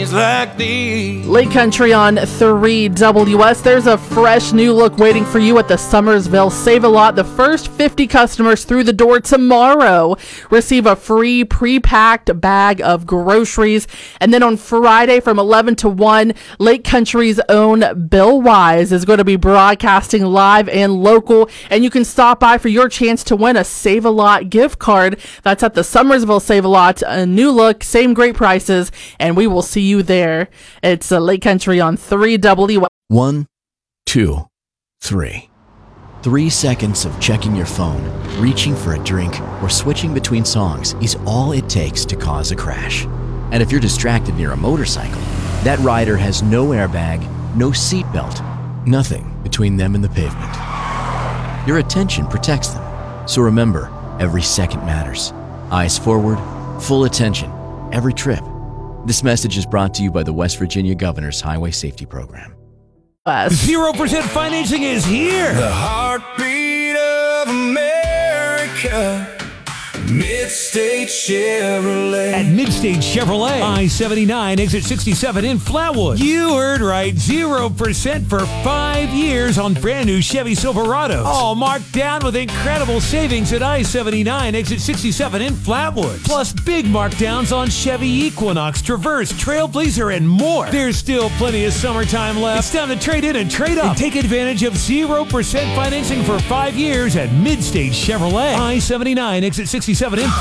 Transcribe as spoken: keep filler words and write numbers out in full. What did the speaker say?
days like these. Lake Country on three W S. There's a fresh new look waiting for you at the Summersville Save-A-Lot. The first fifty customers through the door tomorrow receive a free pre-packed bag of groceries. And then on Friday from eleven to one, Lake Country's own Bill Wise is going to be broadcasting live and local. And you can stop by for your chance to win a Save-A-Lot gift card. That's at the Summersville Save-A-Lot. A new look, same great prices, and we will see you there. It's uh, Lake Country on three W. One, two, three. Three seconds of checking your phone, reaching for a drink, or switching between songs is all it takes to cause a crash. And if you're distracted near a motorcycle, that rider has no airbag, no seatbelt, nothing between them and the pavement. Your attention protects them. So remember, every second matters. Eyes forward, full attention, every trip. This message is brought to you by the West Virginia Governor's Highway Safety Program. zero percent financing is here. The heartbeat of America. Midstate Chevrolet. At Midstate Chevrolet, I seventy-nine, exit sixty-seven in Flatwood. You heard right, zero percent for five years on brand new Chevy Silverados. All marked down with incredible savings at I seventy-nine, exit sixty-seven in Flatwood. Plus big markdowns on Chevy Equinox, Traverse, Trailblazer, and more. There's still plenty of summertime left. It's time to trade in and trade up. And take advantage of zero percent financing for five years at Midstate Chevrolet. I seventy-nine, exit sixty-seven in Flatwood.